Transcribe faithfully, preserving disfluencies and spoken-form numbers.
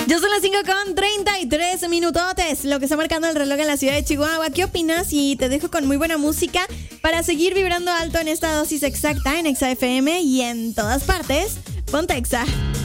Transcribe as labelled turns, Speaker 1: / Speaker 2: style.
Speaker 1: Ya son las cinco con treinta y tres minutotes, lo que está marcando el reloj en la ciudad de Chihuahua. ¿Qué opinas? Y te dejo con muy buena música para seguir vibrando alto en esta dosis exacta en Exa F M y en todas partes. Ponte Exa.